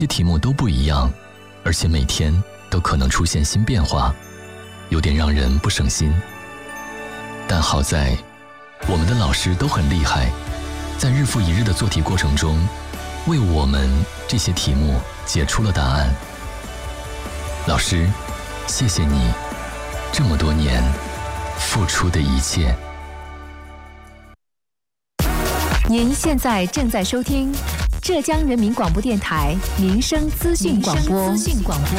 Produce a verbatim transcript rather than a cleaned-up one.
这题目都不一样，而且每天都可能出现新变化，有点让人不省心。但好在我们的老师都很厉害，在日复一日的做题过程中，为我们这些题目解出了答案。老师，谢谢你这么多年付出的一切。 您现在正在收听浙江人民广播电台民生资讯广播。